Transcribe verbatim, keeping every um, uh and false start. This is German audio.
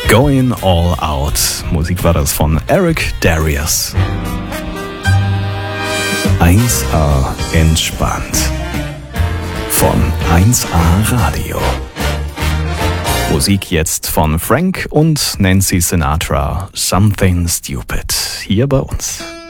Going All Out. Musik war das von Eric Darius. eins A entspannt. Von eins A Radio. Musik jetzt von Frank und Nancy Sinatra. Something Stupid. Hier bei uns.